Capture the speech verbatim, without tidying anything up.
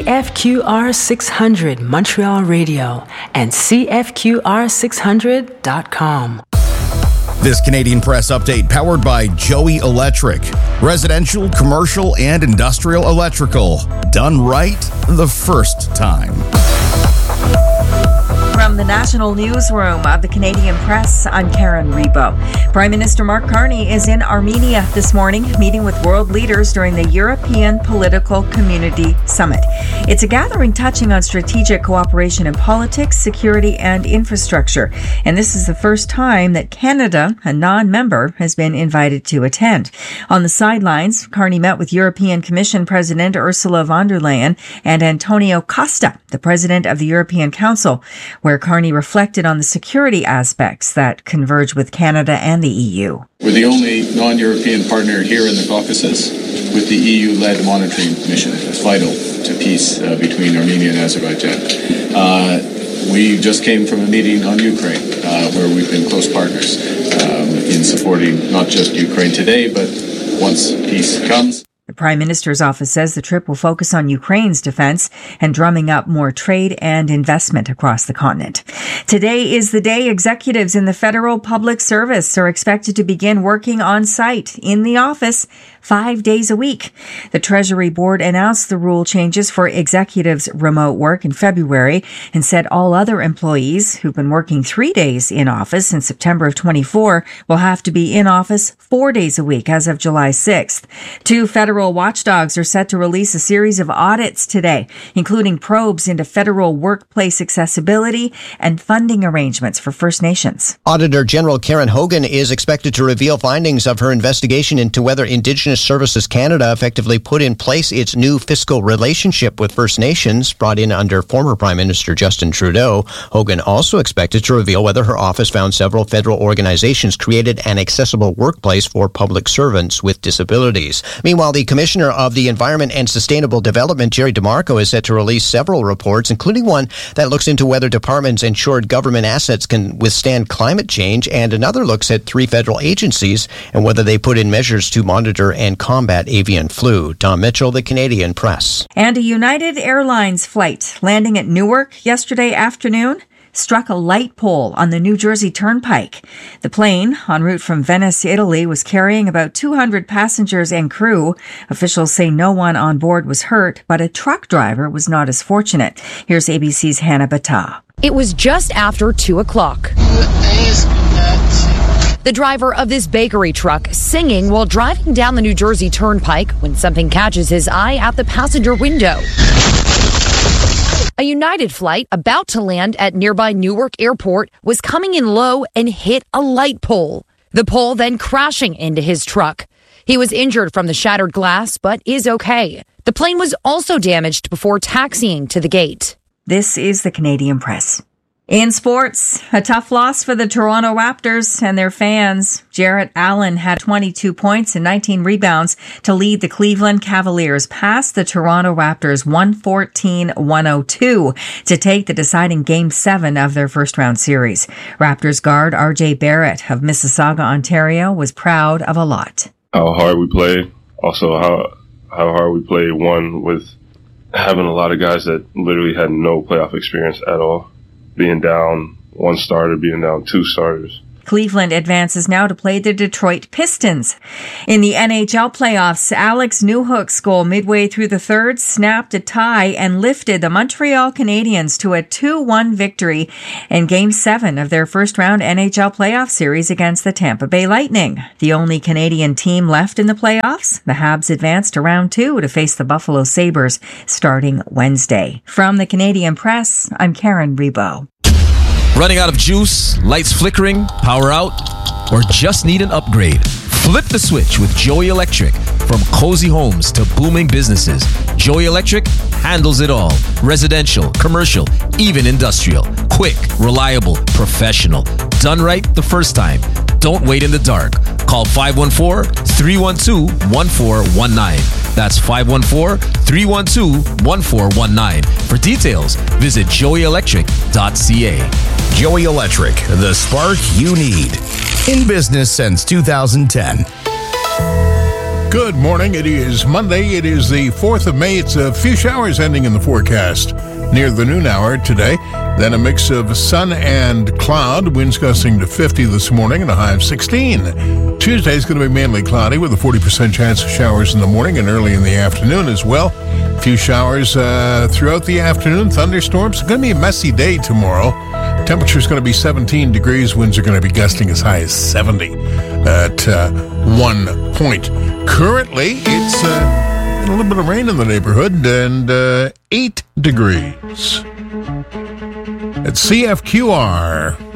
C F Q R six hundred Montreal Radio and C F Q R six hundred dot com. This Canadian Press update powered by Joey Electric. Residential, commercial, and industrial electrical. Done right the first time. From the National Newsroom of the Canadian Press, I'm Karen Rebo. Prime Minister Mark Carney is in Armenia this morning, meeting with world leaders during the European Political Community Summit. It's a gathering touching on strategic cooperation in politics, security, and infrastructure. And this is the first time that Canada, a non-member, has been invited to attend. On the sidelines, Carney met with European Commission President Ursula von der Leyen and Antonio Costa, the President of the European Council, where Carney reflected on the security aspects that converge with Canada and the E U. We're the only non-European partner here in the Caucasus with the E U-led monitoring mission. It's vital to peace uh, between Armenia and Azerbaijan. Uh, we just came from a meeting on Ukraine, uh, where we've been close partners um, in supporting not just Ukraine today, but once peace comes. The Prime Minister's office says the trip will focus on Ukraine's defense and drumming up more trade and investment across the continent. Today is the day executives in the federal public service are expected to begin working on site in the office five days a week. The Treasury Board announced the rule changes for executives' remote work in February and said all other employees who've been working three days in office in September of twenty-four will have to be in office four days a week as of July sixth. Two federal watchdogs are set to release a series of audits today, including probes into federal workplace accessibility and funding arrangements for First Nations. Auditor General Karen Hogan is expected to reveal findings of her investigation into whether Indigenous Services Canada effectively put in place its new fiscal relationship with First Nations, brought in under former Prime Minister Justin Trudeau. Hogan also expected to reveal whether her office found several federal organizations created an accessible workplace for public servants with disabilities. Meanwhile, the Commissioner of the Environment and Sustainable Development, Jerry DeMarco, is set to release several reports, including one that looks into whether departments insured government assets can withstand climate change, and another looks at three federal agencies and whether they put in measures to monitor and combat avian flu. Tom Mitchell, the Canadian Press. And a United Airlines flight landing at Newark yesterday afternoon struck a light pole on the New Jersey Turnpike. The plane, en route from Venice, Italy, was carrying about two hundred passengers and crew. Officials say no one on board was hurt, but a truck driver was not as fortunate. Here's A B C's Hannah Bata. It was just after two o'clock. The driver of this bakery truck singing while driving down the New Jersey Turnpike when something catches his eye at the passenger window. A United flight about to land at nearby Newark Airport was coming in low and hit a light pole. The pole then crashing into his truck. He was injured from the shattered glass, but is okay. The plane was also damaged before taxiing to the gate. This is the Canadian Press. In sports, a tough loss for the Toronto Raptors and their fans. Jarrett Allen had twenty-two points and nineteen rebounds to lead the Cleveland Cavaliers past the Toronto Raptors one fourteen to one oh two to take the deciding Game seven of their first-round series. Raptors guard R J Barrett of Mississauga, Ontario, was proud of a lot. How hard we play, also how how hard we play, one, with having a lot of guys that literally had no playoff experience at all. Being down one starter, being down two starters. Cleveland advances now to play the Detroit Pistons. In the N H L playoffs, Alex Newhook's goal midway through the third snapped a tie and lifted the Montreal Canadiens to a two one victory in Game seven of their first-round N H L playoff series against the Tampa Bay Lightning. The only Canadian team left in the playoffs, the Habs advanced to round two to face the Buffalo Sabres starting Wednesday. From the Canadian Press, I'm Karen Rebo. Running out of juice, lights flickering, power out, or just need an upgrade? Flip the switch with Joey Electric. From cozy homes to booming businesses, Joey Electric handles it all. Residential, commercial, even industrial. Quick, reliable, professional. Done right the first time. Don't wait in the dark. Call five one four, three one two, one four one nine. That's five one four, three one two, one four one nine. For details, visit joey electric dot c a. Joey Electric, the spark you need. In business since two thousand ten. Good morning. It is Monday. It is the fourth of May. It's a few showers ending in the forecast near the noon hour today. Then a mix of sun and cloud. Winds gusting to fifty this morning and a high of sixteen. Tuesday is going to be mainly cloudy with a forty percent chance of showers in the morning and early in the afternoon as well. A few showers uh, throughout the afternoon. Thunderstorms. It's going to be a messy day tomorrow. Temperature is going to be seventeen degrees. Winds are going to be gusting as high as seventy at uh, one point. Currently, it's uh, a little bit of rain in the neighborhood and uh, eight degrees. At C F Q R.